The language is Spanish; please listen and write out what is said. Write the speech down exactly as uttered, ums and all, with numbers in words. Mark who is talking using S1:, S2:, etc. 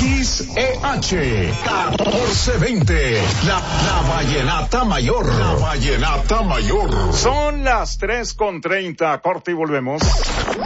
S1: X E H catorce veinte, la, la Vallenata Mayor. La Vallenata Mayor.
S2: Son las tres con treinta, corte y volvemos.